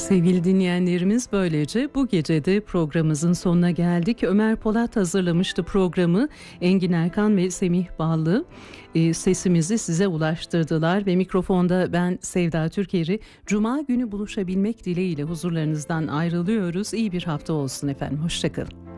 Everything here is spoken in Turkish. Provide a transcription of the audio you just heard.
Sevgili dinleyenlerimiz, böylece bu gece de programımızın sonuna geldik. Ömer Polat hazırlamıştı programı. Engin Erkan ve Semih Ballı sesimizi size ulaştırdılar ve mikrofonda ben Sevda Türkeri. Cuma günü buluşabilmek dileğiyle huzurlarınızdan ayrılıyoruz. İyi bir hafta olsun efendim. Hoşçakalın.